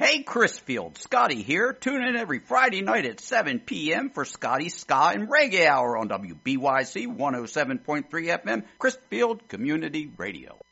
Hey, Chrisfield, Scotty here. Tune in every Friday night at 7 p.m. for Scotty's Ska and Reggae Hour on WBYC 107.3 FM, Chrisfield Community Radio.